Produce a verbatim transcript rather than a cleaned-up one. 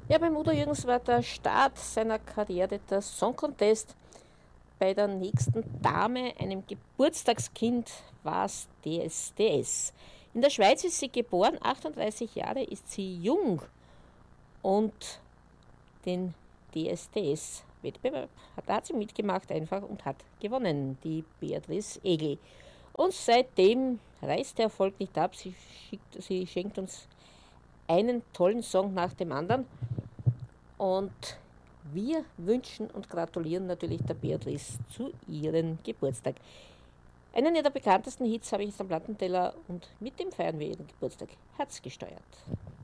Ja, beim Udo Jürgens war der Start seiner Karriere der Song Contest. Bei der nächsten Dame, einem Geburtstagskind, war es D S D S. In der Schweiz ist sie geboren, achtunddreißig Jahre ist sie jung und den D S D S-Wettbewerb hat, da hat sie mitgemacht einfach und hat gewonnen, die Beatrice Egli. Und seitdem reißt der Erfolg nicht ab. Sie, schickt, sie schenkt uns einen tollen Song nach dem anderen. Und wir wünschen und gratulieren natürlich der Beatrice zu ihrem Geburtstag. Einen ihrer bekanntesten Hits habe ich jetzt am Plattenteller und mit dem feiern wir ihren Geburtstag herzgesteuert.